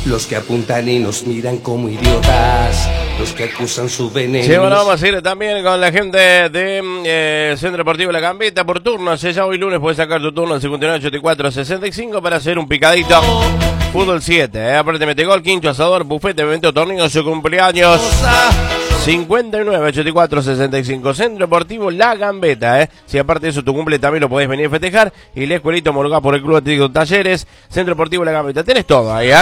Los que apuntan y nos miran como idiotas, los que acusan su veneno. Sí, bueno, vamos a ir también con la gente de Centro Deportivo La Gambeta por turno. Ya hoy lunes puedes sacar tu turno al 5984-65 para hacer un picadito. Fútbol 7, aparte mete gol, quincho, asador, buffet, evento, torneo, su cumpleaños. 5984-65, Centro Deportivo La Gambeta, Si aparte de eso tu cumple también lo podés venir a festejar. Y la escuelita homologada por el Club Atlético Talleres, Centro Deportivo La Gambeta. Tenés todo ahí,